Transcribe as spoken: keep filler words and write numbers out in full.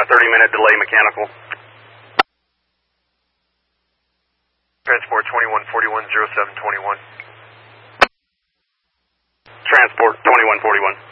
a thirty minute delay mechanical. Transport twenty-one forty-one, zero seven twenty-one. Transport twenty-one forty-one.